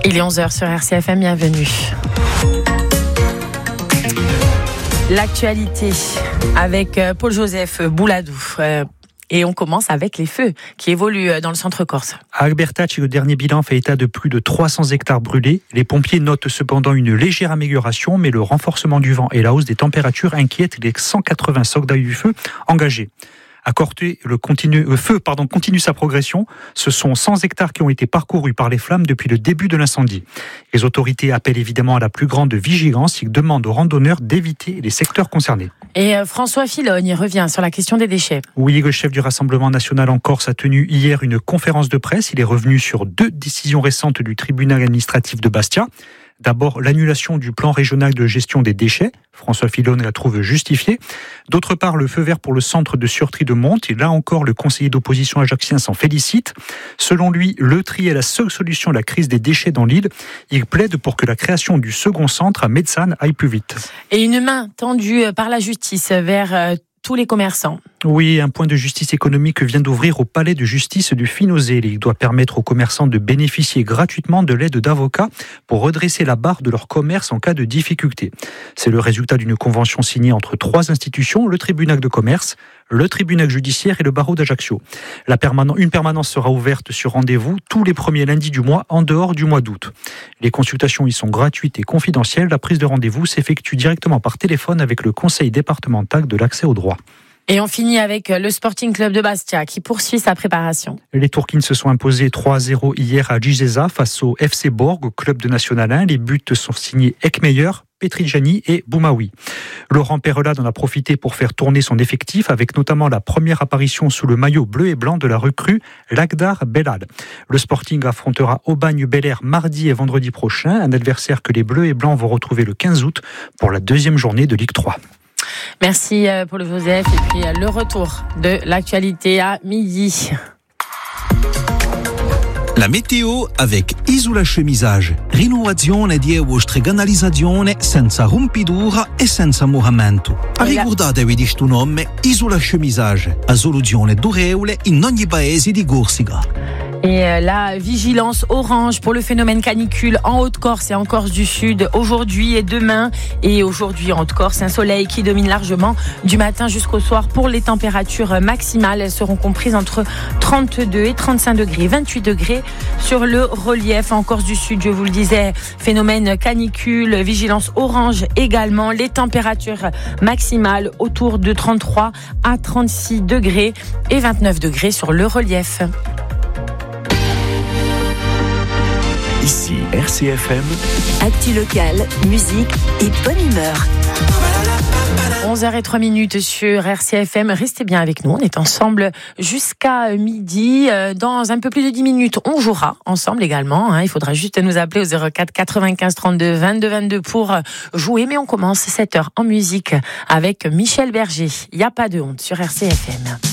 Il est 11h sur RCFM, bienvenue. L'actualité avec Paul-Joseph Bouladou. Et on commence avec les feux qui évoluent dans le centre corse. À Albertacci, le dernier bilan fait état de plus de 300 hectares brûlés. Les pompiers notent cependant une légère amélioration, mais le renforcement du vent et la hausse des températures inquiètent les 180 soldats du feu engagés. À Corté, le feu continue sa progression. Ce sont 100 hectares qui ont été parcourus par les flammes depuis le début de l'incendie. Les autorités appellent évidemment à la plus grande vigilance et demandent aux randonneurs d'éviter les secteurs concernés. Et François Fillogne revient sur la question des déchets. Oui, le chef du Rassemblement national en Corse a tenu hier une conférence de presse. Il est revenu sur 2 décisions récentes du tribunal administratif de Bastia. D'abord, l'annulation du plan régional de gestion des déchets. François Fillogne la trouve justifiée. D'autre part, le feu vert pour le centre de sûreté de Monte. Et là encore, le conseiller d'opposition ajaccien s'en félicite. Selon lui, le tri est la seule solution à la crise des déchets dans l'île. Il plaide pour que la création du second centre à Mezzane aille plus vite. Et une main tendue par la justice vers tous les commerçants. Oui, un point de justice économique vient d'ouvrir au palais de justice du Finozé. Il doit permettre aux commerçants de bénéficier gratuitement de l'aide d'avocats pour redresser la barre de leur commerce en cas de difficulté. C'est le résultat d'une convention signée entre 3 institutions, le tribunal de commerce, le tribunal judiciaire et le barreau d'Ajaccio. Une permanence sera ouverte sur rendez-vous tous les premiers lundis du mois en dehors du mois d'août. Les consultations y sont gratuites et confidentielles. La prise de rendez-vous s'effectue directement par téléphone avec le conseil départemental de l'accès au droit. Et on finit avec le Sporting Club de Bastia qui poursuit sa préparation. Les Tourquines se sont imposés 3-0 hier à Gizesa face au FC Borg, club de National 1. Les buts sont signés Ekmeyer, Petrigiani et Boumaoui. Laurent Perelade en a profité pour faire tourner son effectif avec notamment la première apparition sous le maillot bleu et blanc de la recrue Lagdar Belal. Le Sporting affrontera Aubagne-Bel-Air mardi et vendredi prochain, un adversaire que les Bleus et Blancs vont retrouver le 15 août pour la 2e journée de Ligue 3. Merci Paul-Joseph et puis le retour de l'actualité à midi. La météo avec Isola Chemisage. Rinnovazione di euostreganalizzazione senza rompidura e senza moramento. Ricordatevi di sto nome Isola Chemisage. A soluzione durevole in ogni paese di Corsica. Et la vigilance orange pour le phénomène canicule en Haute-Corse et en Corse du Sud aujourd'hui et demain. Et aujourd'hui en Haute-Corse, un soleil qui domine largement du matin jusqu'au soir. Pour les températures maximales, elles seront comprises entre 32 et 35 degrés, 28 degrés sur le relief. En Corse du Sud, je vous le disais, phénomène canicule, vigilance orange également. Les températures maximales autour de 33 à 36 degrés et 29 degrés sur le relief. Ici RCFM. Actu locale, musique et bonne humeur. 11h03 sur RCFM. Restez bien avec nous. On est ensemble jusqu'à midi. Dans un peu plus de 10 minutes, on jouera ensemble également. Il faudra juste nous appeler au 04 95 32 22 22 pour jouer. Mais on commence 7h en musique avec Michel Berger. Il n'y a pas de honte sur RCFM.